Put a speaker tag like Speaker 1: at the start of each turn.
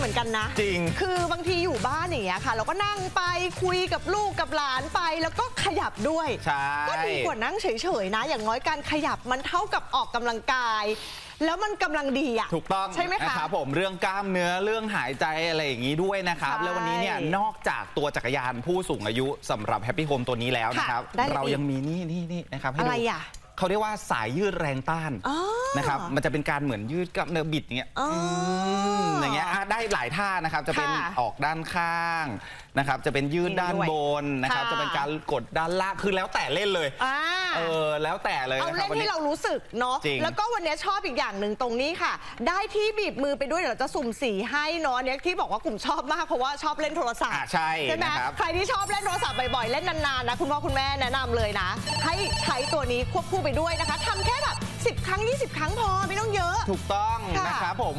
Speaker 1: มือนกันนะ
Speaker 2: จริง
Speaker 1: คือบางทีอยู่บ้านอย่างเงี้ยค่ะเราก็นั่งไปคุยกับลูกกับหลานไปแล้วก็ขยับด้วยก็ดีกว่านั่งเฉยๆนะอย่างน้อยการขยับมันเท่ากับออกกำลังกายแล้วมันกำลังดีอ่ะ
Speaker 2: ถูกต้อง
Speaker 1: ใช่ไหมคะ
Speaker 2: นะครับผมเรื่องกล้ามเนื้อเรื่องหายใจอะไรอย่างนี้ด้วยนะครับแล้ววันนี้เนี่ยนอกจากตัวจักรยานผู้สูงอายุสำหรับแฮปปี้โฮมตัวนี้แล้วนะครับเรายังมีนี่นะครับให้ดูเขาเรียกว่าสายยืดแรงต้านนะครับมันจะเป็นการเหมือนยืดกับเนื้อบิดอย่างเงี้ยได้หลายท่านะครับจะเป็นออกด้านข้างนะครับจะเป็นยืดด้านบนนะครับจะเป็นการกดด้านล่างคือแล้วแต่เล่นเลยแล้วแต่เลย
Speaker 1: เอาเล่นที่เรารู้สึกเนาะแล้วก็วันนี้ชอบอีกอย่างหนึ่งตรงนี้ค่ะได้ที่บีบมือไปด้วยเดี๋ยวเราจะสุ่มสีให้เนาะเนี่ยที่บอกว่ากลุ่มชอบมากเพราะว่าชอบเล่นโทรศัพท์ใช่ไหมใครที่ชอบเล่นโทรศัพท์บ่อยๆเล่นนานๆนะคุณพ่อคุณแม่แนะนำเลยนะให้ใช้ตัวนี้ควบคู่ไปด้วยนะคะทำแค่แบบ10 ครั้ง 20 ครั้งพอไม่ต้องเยอะ
Speaker 2: ถูกต้องนะครับผม